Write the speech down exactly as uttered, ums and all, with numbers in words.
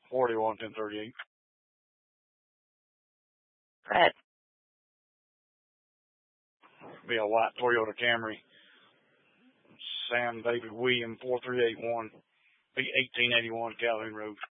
forty-one ten thirty-eight. Fred. Be a white Toyota Camry. Sam David William four three eight one. Be eighteen eighty-one Calhoun Road.